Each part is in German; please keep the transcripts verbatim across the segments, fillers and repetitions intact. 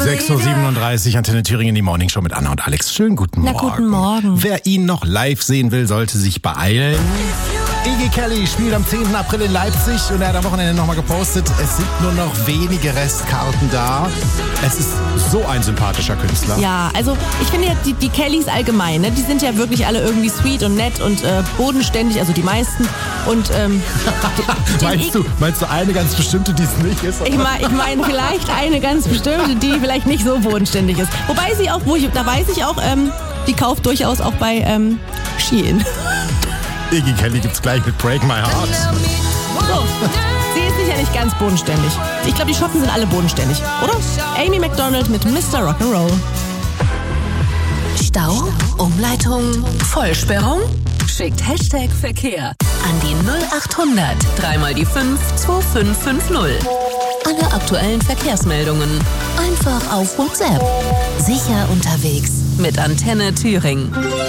sechs Uhr siebenunddreißig, Antenne Thüringen, die Morning Show mit Anna und Alex. Schönen guten Morgen. Na, guten Morgen. Wer ihn noch live sehen will, sollte sich beeilen. Iggy Kelly spielt am zehnten April in Leipzig und er hat am Wochenende nochmal gepostet, es sind nur noch wenige Restkarten da. Es ist so ein sympathischer Künstler. Ja, also ich finde ja, die, die Kellys allgemein, ne, die sind ja wirklich alle irgendwie sweet und nett und äh, bodenständig, also die meisten. Und ähm, die, meinst, du, meinst du eine ganz bestimmte, die es nicht ist? Ich meine ich mein vielleicht eine ganz bestimmte, die vielleicht nicht so bodenständig ist. Wobei sie auch, wo ich, da weiß ich auch, ähm, die kauft durchaus auch bei ähm, Shein. Iggy Kelly gibt's gleich mit Break My Heart. So, sie ist sicher nicht ganz bodenständig. Ich glaube, die Schotten sind alle bodenständig, oder? Amy Macdonald mit Mister Rock'n'Roll. Stau? Umleitung? Vollsperrung? Schickt Hashtag Verkehr an die null achthundert, dreimal die fünf, zwei fünf fünf null. Alle aktuellen Verkehrsmeldungen einfach auf WhatsApp. Sicher unterwegs mit Antenne Thüringen.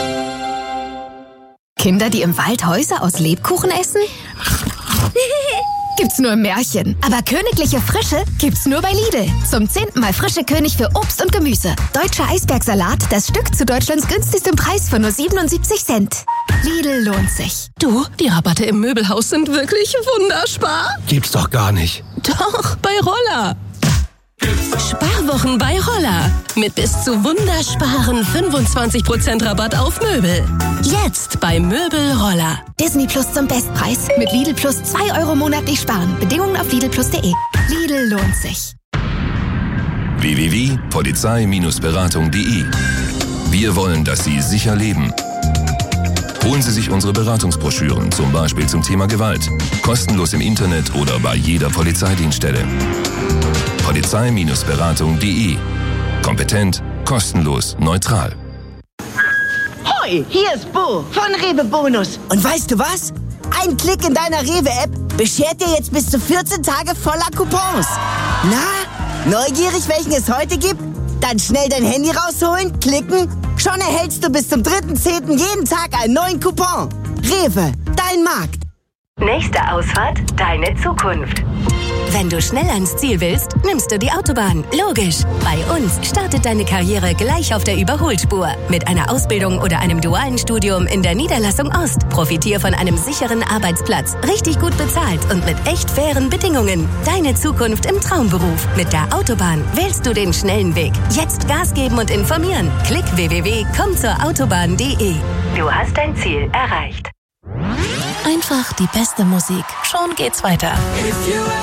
Kinder, die im Wald Häuser aus Lebkuchen essen? Gibt's nur im Märchen. Aber königliche Frische gibt's nur bei Lidl. Zum zehnten Mal frische König für Obst und Gemüse. Deutscher Eisbergsalat, das Stück zu Deutschlands günstigstem Preis von nur siebenundsiebzig Cent. Lidl lohnt sich. Du, die Rabatte im Möbelhaus sind wirklich wunderspar. Gibt's doch gar nicht. Doch, bei Roller. Sparwochen bei Roller. Mit bis zu wundersparen fünfundzwanzig Prozent Rabatt auf Möbel. Jetzt bei Möbel Roller. Disney Plus zum Bestpreis. Mit Lidl Plus zwei Euro monatlich sparen. Bedingungen auf Lidl Plus punkt de. Lidl lohnt sich. w w w punkt polizei Beratung punkt de. Wir wollen, dass Sie sicher leben. Holen Sie sich unsere Beratungsbroschüren, zum Beispiel zum Thema Gewalt. Kostenlos im Internet oder bei jeder Polizeidienststelle. polizei Beratung punkt de. Kompetent, kostenlos, neutral. Hoi, hier ist Bo von Rewe Bonus. Und weißt du was? Ein Klick in deiner Rewe-App beschert dir jetzt bis zu vierzehn Tage voller Coupons. Na, neugierig, welchen es heute gibt? Dann schnell dein Handy rausholen, klicken. Schon erhältst du bis zum dritten zehnten jeden Tag einen neuen Coupon. Rewe, dein Markt. Nächste Ausfahrt, deine Zukunft. Wenn du schnell ans Ziel willst, nimmst du die Autobahn. Logisch. Bei uns startet deine Karriere gleich auf der Überholspur. Mit einer Ausbildung oder einem dualen Studium in der Niederlassung Ost. Profitier von einem sicheren Arbeitsplatz. Richtig gut bezahlt und mit echt fairen Bedingungen. Deine Zukunft im Traumberuf. Mit der Autobahn wählst du den schnellen Weg. Jetzt Gas geben und informieren. Klick w w w punkt komm zur autobahn punkt de. Du hast dein Ziel erreicht. Einfach die beste Musik. Schon geht's weiter.